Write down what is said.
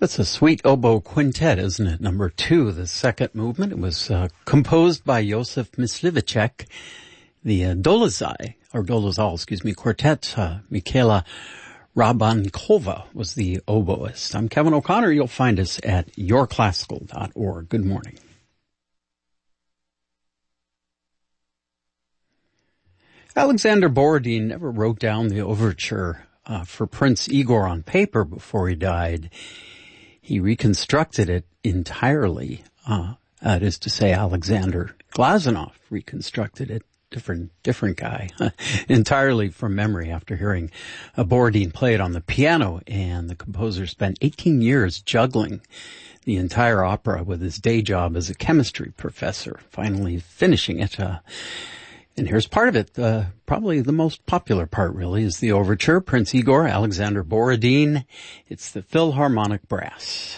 That's a sweet oboe quintet, isn't it? Number 2, the second movement. It was composed by Josef Myslivacek. The Dolezal, quartet. Michaela Rabankova was the oboist. I'm Kevin O'Connor. You'll find us at yourclassical.org. Good morning. Alexander Borodin never wrote down the overture for Prince Igor on paper before he died. He reconstructed it entirely. That is to say, Alexander Glazunov reconstructed it. Different guy, entirely from memory after hearing Borodin play it on the piano, and the composer spent 18 years juggling the entire opera with his day job as a chemistry professor, finally finishing it. And here's part of it. Probably the most popular part, really, is the overture, Prince Igor, Alexander Borodin. It's the Philharmonic Brass.